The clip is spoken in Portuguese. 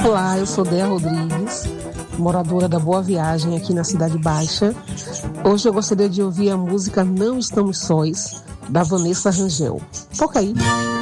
Olá, eu sou Dea Rodrigues, moradora da Boa Viagem aqui na Cidade Baixa. Hoje eu gostaria de ouvir a música Não Estamos Sós, da Vanessa Rangel. Toca aí.